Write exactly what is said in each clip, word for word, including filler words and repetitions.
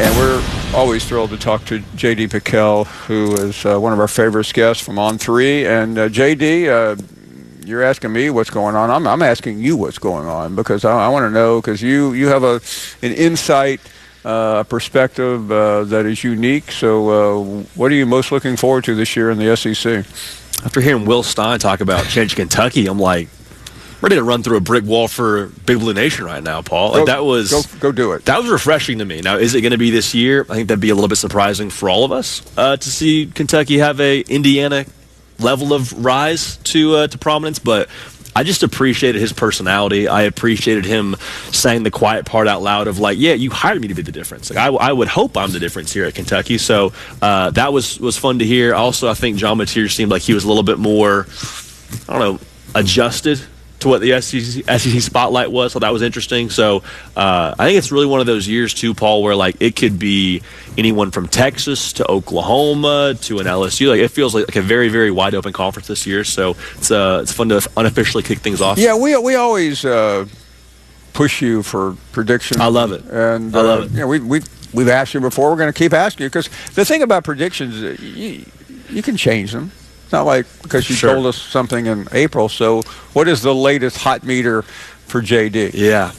And we're always thrilled to talk to J D PicKell, who is uh, one of our favorite guests from On three. And uh, J D, uh, you're asking me what's going on. I'm, I'm asking you what's going on, because I, I want to know, because you, you have a an insight, uh, perspective uh, that is unique. So uh, what are you most looking forward to this year in the S E C? After hearing Will Stein talk about changing Kentucky, I'm like, ready to run through a brick wall for Big Blue Nation right now, Paul. Like go, that was go, go do it. That was refreshing to me. Now, is it going to be this year? I think that'd be a little bit surprising for all of us uh, to see Kentucky have a Indiana level of rise to uh, to prominence. But I just appreciated his personality. I appreciated him saying the quiet part out loud of like, yeah, you hired me to be the difference. Like I, I would hope I'm the difference here at Kentucky. So uh, that was was fun to hear. Also, I think John Mateer seemed like he was a little bit more, I don't know, adjusted to what the S E C, S E C spotlight was, so that was interesting. So uh, I think it's really one of those years too, Paul, where like it could be anyone from Texas to Oklahoma to an L S U. Like it feels like, like a very, very wide open conference this year. So it's uh, it's fun to unofficially kick things off. Yeah, we we always uh, push you for predictions. I love it, and I love uh, it. You know, we we we've asked you before. We're going to keep asking you, because the thing about predictions, uh, you, you can change them. It's not like because you Sure. told us something in April. So what is the latest hot meter for J D? Yeah.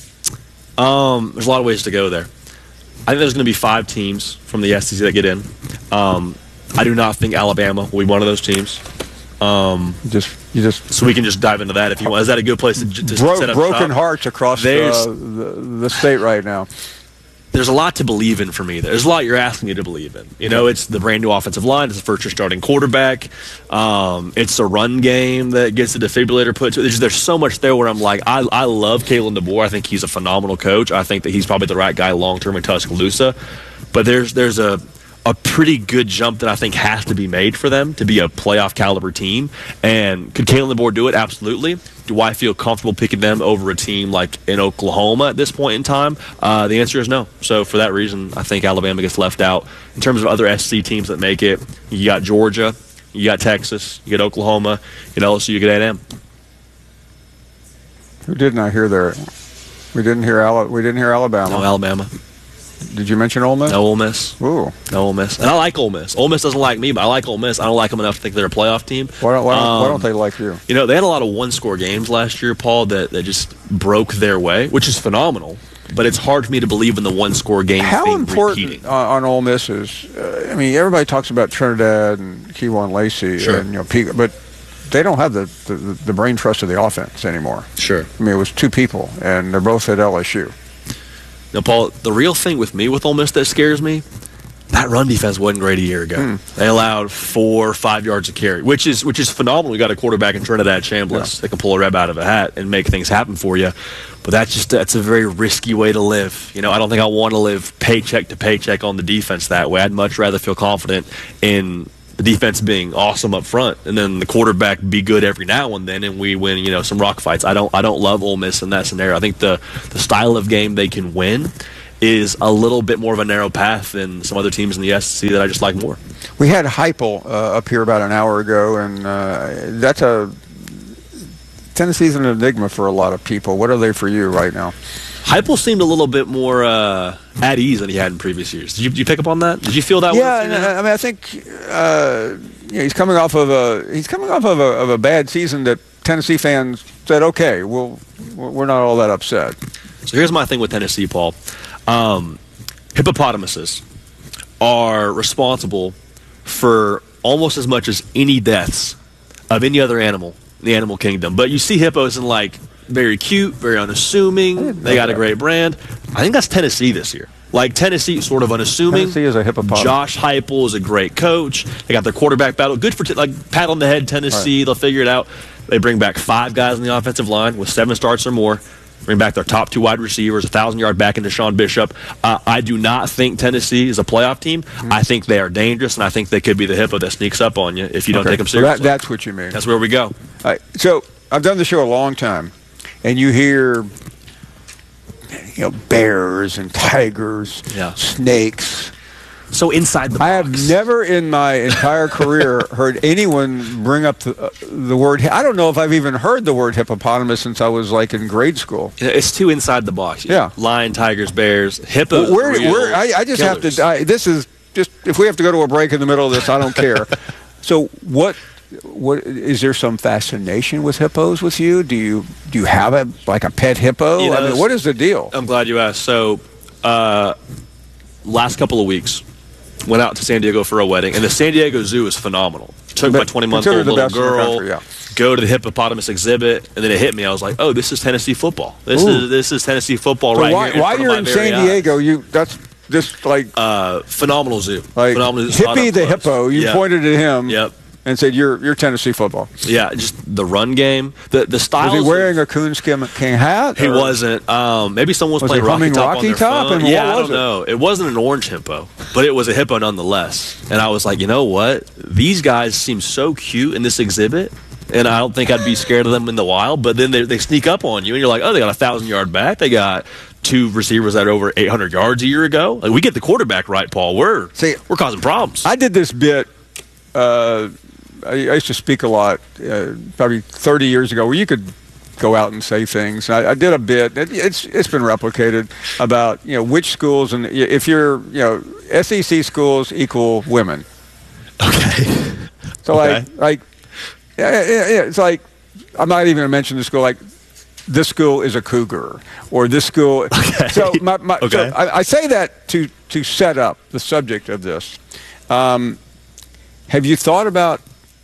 Um, there's a lot of ways to go there. I think there's going to be five teams from the S E C that get in. Um, I do not think Alabama will be one of those teams. Um, Just you just so we can just dive into that if you want. Is that a good place to, to bro- set up broken shop? hearts across There's- uh, the, the state right now. There's a lot to believe in for me. There's a lot you're asking me to believe in. You know, it's the brand new offensive line. It's the first year starting quarterback. Um, it's a run game that gets the defibrillator put to it. There's, there's so much there where I'm like, I, I love Kalen DeBoer. I think he's a phenomenal coach. I think that he's probably the right guy long term in Tuscaloosa. But there's there's a a pretty good jump that I think has to be made for them to be a playoff caliber team. And could Kalen DeBoer do it? Absolutely. Do I feel comfortable picking them over a team like in Oklahoma at this point in time? Uh, the answer is no. So for that reason, I think Alabama gets left out. In terms of other S E C teams that make it, you got Georgia, you got Texas, you got Oklahoma, you got L S U, you got A and M. Who didn't I hear there? We didn't hear Ala- We didn't hear Alabama. No Alabama. Did you mention Ole Miss? No Ole Miss. Ooh. No Ole Miss. And I like Ole Miss. Ole Miss doesn't like me, but I like Ole Miss. I don't like them enough to think they're a playoff team. Why don't, why don't, Um, why don't they like you? You know, they had a lot of one-score games last year, Paul, that, that just broke their way, which is phenomenal. But it's hard for me to believe in the one-score games How being important repeating. on, on Ole Miss is, uh, I mean, everybody talks about Trinidad and Keywan Lacey, Sure. and you know, P- but they don't have the, the, the brain trust of the offense anymore. Sure. I mean, it was two people, and they're both at L S U. Now, Paul, the real thing with me with Ole Miss that scares me, that run defense wasn't great a year ago. Hmm. They allowed four or five yards of carry, which is which is phenomenal. We got a quarterback in Trinidad Chambliss Yeah. that can pull a reb out of a hat and make things happen for you. But that's just that's a very risky way to live. You know, I don't think I want to live paycheck to paycheck on the defense that way. I'd much rather feel confident in the defense being awesome up front, and then the quarterback be good every now and then, and we win, you know, some rock fights. I don't, I don't love Ole Miss in that scenario. I think the the style of game they can win is a little bit more of a narrow path than some other teams in the S E C that I just like more. We had Heupel uh, up here about an hour ago, and uh, that's a Tennessee's an enigma for a lot of people. What are they for you right now? Heupel seemed a little bit more uh, at ease than he had in previous years. Did you, did you pick up on that? Did you feel that way? Yeah, and, uh, I mean, I think uh, you know, he's coming off of a he's coming off of a, of a bad season that Tennessee fans said, okay, we'll, we're not all that upset. So here's my thing with Tennessee, Paul. Um, hippopotamuses are responsible for almost as much as any deaths of any other animal in the animal kingdom. But you see hippos and like very cute, very unassuming. They got a great brand. I think that's Tennessee this year. Like Tennessee, sort of unassuming. Tennessee is a hippopotamus. Josh Heupel is a great coach. They got their quarterback battle. Good for t- like pat on the head, Tennessee. Right. They'll figure it out. They bring back five guys on the offensive line with seven starts or more. Bring back their top two wide receivers, a thousand-yard back into Sean Bishop. Uh, I do not think Tennessee is a playoff team. Mm-hmm. I think they are dangerous, and I think they could be the hippo that sneaks up on you if you don't Okay. take them So seriously. that, that's what you mean. That's where we go. All right. So I've done the show a long time, and you hear you know bears and tigers, Yeah. snakes. So inside the box. I have never in my entire career heard anyone bring up the, uh, the word. I don't know if I've even heard the word hippopotamus since I was like in grade school. It's too inside the box. Yeah. Lion, tigers, bears, hippos. Where, real where, I, I just killers. have to. I, this is just if we have to go to a break in the middle of this, I don't care. So what? What is there some fascination with hippos with you? Do you do you have a like a pet hippo? You know, I mean, what is the deal? I'm glad you asked. So, uh, last couple of weeks, went out to San Diego for a wedding, and the San Diego Zoo is phenomenal. Took my But twenty-month-old considered the little best in the girl, country, yeah. go to the hippopotamus exhibit, and then it hit me. I was like, "Oh, this is Tennessee football. This Ooh. is this is Tennessee football So right why, here." In while front of you're my in very San eyes. Diego, you that's just like uh, phenomenal zoo, like phenomenal zoo. Hippie the hippo. You Yep. pointed at him. Yep. And said, "You're you're Tennessee football." Yeah, just the run game, the the style. Was he wearing a coonskin king hat? He or- wasn't. Um, maybe someone was, Was playing he Rocky humming Top Rocky on their Top? phone. And what yeah, I was don't it? know. It wasn't an orange hippo, but it was a hippo nonetheless. And I was like, you know what? These guys seem so cute in this exhibit, and I don't think I'd be scared of them in the wild. But then they, they sneak up on you, and you're like, oh, they got a thousand yard back. They got two receivers that are over eight hundred yards a year ago. Like, we get the quarterback right, Paul. We're See, we're causing problems. I did this bit. Uh, I, I used to speak a lot, uh, probably thirty years ago, where you could go out and say things. I, I did a bit. It, it's it's been replicated about you know which schools and if you're you know S E C schools equal women. Okay. So Okay. like like yeah, yeah, yeah, it's like I'm not even going to mention the school like. This school is a cougar, or this school. Okay. So, my, my, Okay. so I, I say that to to set up the subject of this. Um, have you thought about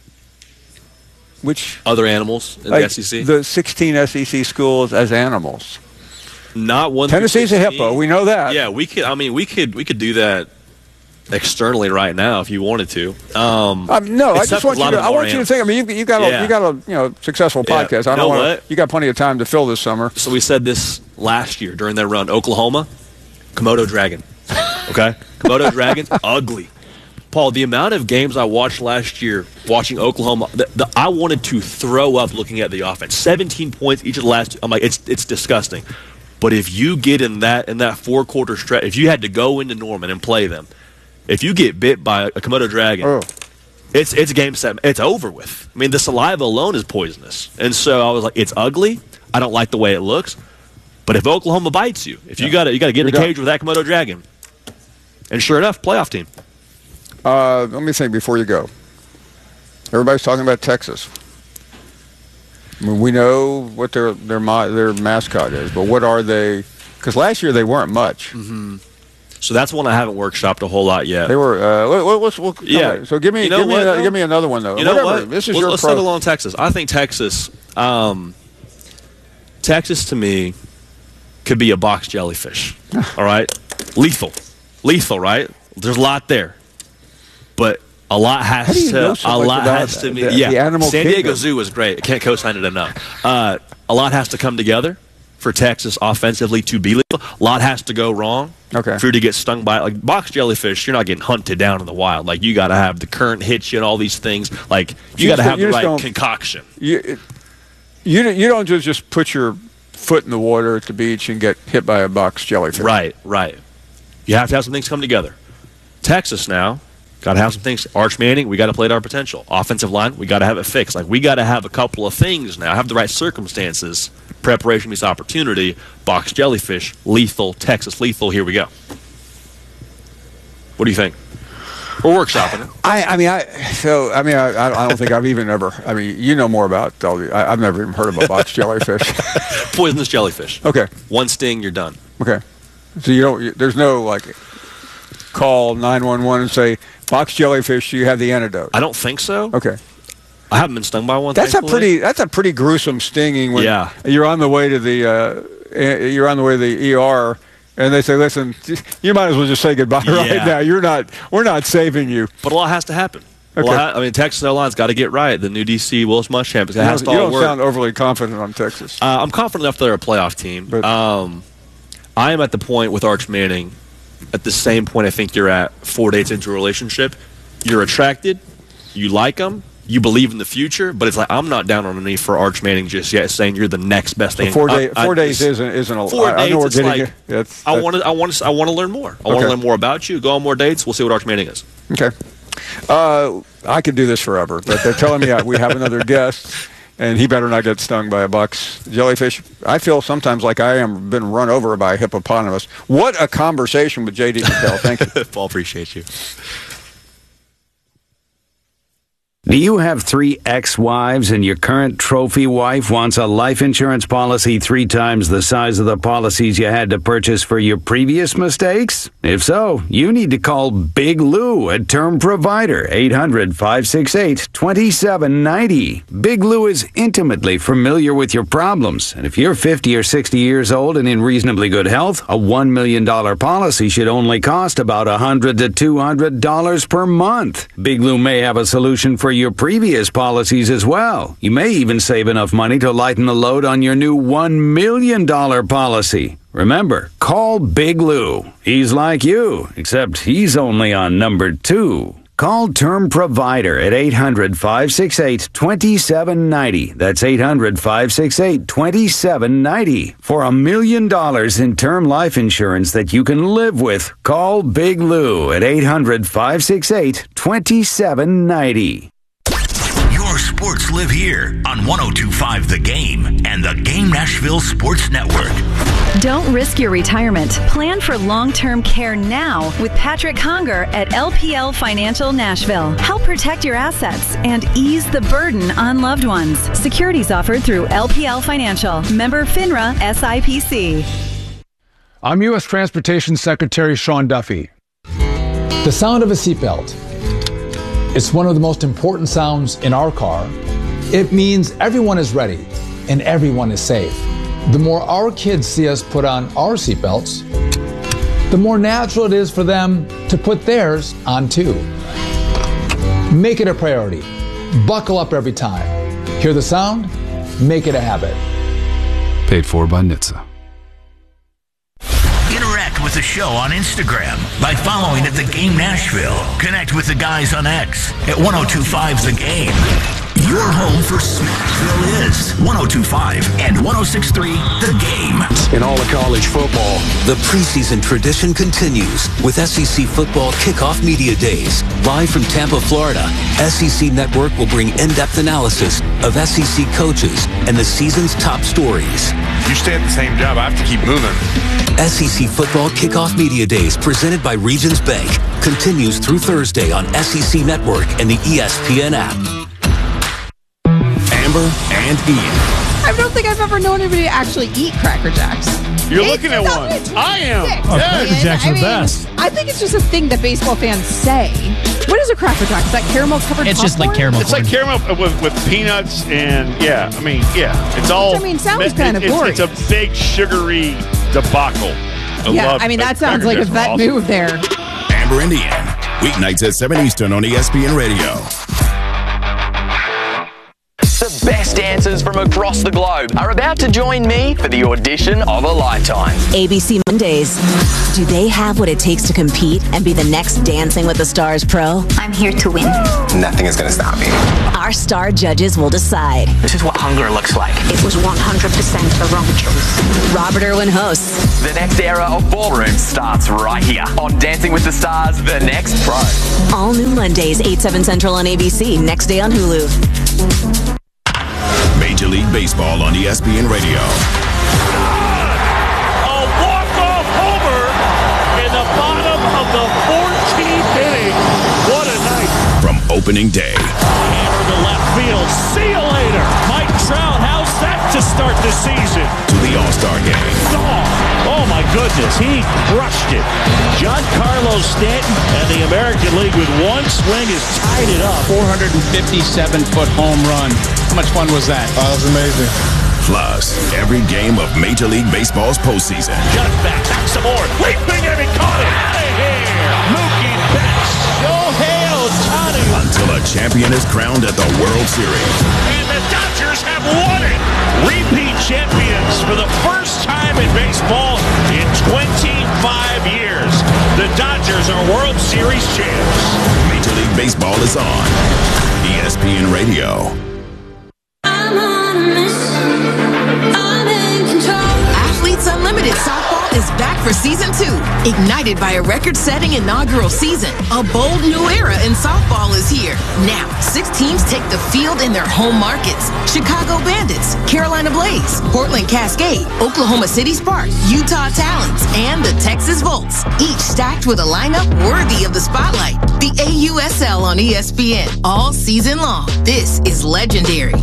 which Other animals in like, the S E C? the sixteen S E C schools as animals? Not one. through Tennessee's a sixteen. hippo. We know that. Yeah, we could. I mean, we could. We could do that externally right now if you wanted to. Um, Um, no, I except just want a lot you to. of I them want are you to think. I mean, you, you got a Yeah. you got a you know successful Yeah. podcast. I You don't know want. what? You got plenty of time to fill this summer. So we said this last year during their run. Oklahoma, Komodo dragon. Okay, Komodo dragon's ugly. Paul, the amount of games I watched last year watching Oklahoma, the, the, I wanted to throw up looking at the offense. seventeen points each of the last two. I'm like, it's it's disgusting. But if you get in that in that four quarter stretch, if you had to go into Norman and play them, if you get bit by a Komodo dragon, Oh. it's it's game set. It's over with. I mean, the saliva alone is poisonous. And so I was like, it's ugly. I don't like the way it looks. But if Oklahoma bites you, if you got to you got to get in the You're cage with that Komodo dragon. And sure enough, playoff team. Uh, let me think before you go. Everybody's talking about Texas. I mean, we know what their their ma- their mascot is, but what are they? Because last year they weren't much. Mm-hmm. So that's one I haven't workshopped a whole lot yet. They were. Uh, let, let's, we'll, Yeah. yeah. So give me You know give me what, a, though? give me another one though. You know Whatever. what? This is Let's- your let's pro. settle on Texas. I think Texas, um, Texas to me, could be a box jellyfish. All right, lethal, lethal. Right? There's a lot there, but a lot has How do you to. know so a much lot about has to. the- be, the yeah, animal San Diego kingdom? Zoo was great. I can't co-sign it enough. Uh, a lot has to come together for Texas offensively to be lethal. A lot has to go wrong. Okay. For you to get stung by like box jellyfish, you're not getting hunted down in the wild. Like you got to have the current hit you and all these things. Like you You got to just- have you the just right don't- concoction. You, it- you don't- you don't just just put your foot in the water at the beach and get hit by a box jellyfish. Right, right. You have to have some things come together. Texas now got to have some things. Arch Manning, we got to play to our potential. Offensive line, we got to have it fixed. Like we got to have a couple of things now. Have the right circumstances. Preparation meets opportunity. Box jellyfish, lethal. Texas lethal. Here we go. What do you think? We're workshopping it. I, I mean, I so I mean, I, I don't think I've even ever. I mean, you know more about all the. I, I've never even heard of a box jellyfish. Poisonous jellyfish. Okay, One sting, you're done. okay. So you don't. You, there's no like call nine one one and say box jellyfish. You have the antidote. I don't think so. Okay, I haven't been stung by one. that's a thankfully. pretty. That's a pretty gruesome stinging when Yeah. you're on the way to the. Uh, eh, you're on the way to the E R. And they say, "Listen, you might as well just say goodbye right Yeah. now. You're not. We're not saving you." But a lot has to happen. A Okay. lot- I mean, Texas Airlines got to get right. The new D C Willis Muschamp. It You has don't, to you all don't work. sound overly confident on Texas. Uh, I'm confident enough they're a playoff team. But- um, I am at the point with Arch Manning, at the same point I think you're at four dates into a relationship. You're attracted, you like them, you believe in the future, but it's like I'm not down on a knee for Arch Manning just yet, saying you're the next best thing. So four, day, I, four I, days isn't isn't a four I, days. I know we're It's getting like, you. That's, I want to I want to I want to learn more. I want Okay. to learn more about you. Go on more dates. We'll see what Arch Manning is. Okay. Uh, I could do this forever, but they're telling me I, we have another guest, and he better not get stung by a box jellyfish. I feel sometimes like I am been run over by a hippopotamus. What a conversation with J D Patel. Thank you. Paul, appreciate you. Do you have three ex-wives and your current trophy wife wants a life insurance policy three times the size of the policies you had to purchase for your previous mistakes? If so, you need to call Big Lou at Term Provider, eight hundred, five six eight, two seven nine zero. Big Lou is intimately familiar with your problems, and if you're fifty or sixty years old and in reasonably good health, a one million dollars policy should only cost about one hundred to two hundred dollars per month. Big Lou may have a solution for your previous policies as well. You may even save enough money to lighten the load on your new one million dollars policy. Remember, call Big Lou. He's like you, except he's only on number two. Call Term Provider at eight hundred, five six eight, two seven nine zero. That's eight hundred, five six eight, two seven nine zero. For a million dollars in term life insurance that you can live with, call Big Lou at eight hundred, five six eight, two seven nine zero. Your sports live here on one oh two point five The Game and the Game Nashville Sports Network. Don't risk your retirement. Plan for long-term care now with Patrick Conger at L P L Financial Nashville. Help protect your assets and ease the burden on loved ones. Securities offered through L P L Financial. Member FINRA S I P C. I'm U S Transportation Secretary Sean Duffy. The sound of a seatbelt. It's one of the most important sounds in our car. It means everyone is ready and everyone is safe. The more our kids see us put on our seatbelts, the more natural it is for them to put theirs on too. Make it a priority. Buckle up every time. Hear the sound? Make it a habit. Paid for by N H T S A. Interact with the show on Instagram by following at The Game Nashville. Connect with the guys on X at one oh two point five The Game. Your home for Smashville is one oh two point five and one oh six point three The Game. In all of college football, the preseason tradition continues with S E C Football Kickoff Media Days. Live from Tampa, Florida, S E C Network will bring in-depth analysis of S E C coaches and the season's top stories. You stay at the same job, I have to keep moving. S E C Football Kickoff Media Days, presented by Regions Bank, continues through Thursday on S E C Network and the E S P N app. Amber and Ian. I don't think I've ever known anybody to actually eat Cracker Jacks. You're It's looking at one. I am. Oh, Yes. Cracker Jacks are the best. I think it's just a thing that baseball fans say. What is a Cracker Jack? Is that caramel covered It's just like popcorn? caramel It's like caramel with, with peanuts and, yeah, I mean, yeah. It's all. Which, I mean, sounds it- kind of it's, boring. It's a big sugary debacle. I Yeah, love I mean, that sounds Cracker like a Jacks are vet awesome. move there. Amber and Ian. Weeknights at seven Eastern on E S P N Radio. The best dancers from across the globe are about to join me for the audition of a lifetime. A B C Mondays. Do they have what it takes to compete and be the next Dancing with the Stars pro? I'm here to win. Nothing is going to stop me. Our star judges will decide. This is what hunger looks like. It was one hundred percent the wrong choice. Robert Irwin hosts. The next era of ballroom starts right here on Dancing with the Stars, The Next Pro. All new Mondays, eight, seven Central on A B C. Next day on Hulu. Major League Baseball on E S P N Radio. A walk-off homer in the bottom of the fourteenth inning. What a night. From opening day. Hammer to left field. See you later. Mike Trout, how's that to start the season? To the All-Star game. Oh, oh my goodness, he crushed it. Giancarlo Stanton and the American League with one swing has tied it up. four hundred fifty-seven foot home run. How much fun was that? Oh, that was amazing. Plus, every game of Major League Baseball's postseason. Just back, back some more. Leaping and he caught it. Out of here. Mookie Betts. Shohei Ohtani. Until a champion is crowned at the World Series. And the Dodgers have won it. Repeat champions for the first time in baseball in twenty-five years. The The Dodgers are World Series champs. Major League Baseball is on E S P N Radio. Athletes Unlimited Softball is back for season two. Ignited by a record-setting inaugural season, a bold new era in softball is here. Now, six teams take the field in their home markets. Chicago Bandits, Carolina Blaze, Portland Cascade, Oklahoma City Sparks, Utah Talons, and the Texas Volts. Each stacked with a lineup worthy of the spotlight. The A U S L on E S P N all season long. This is legendary.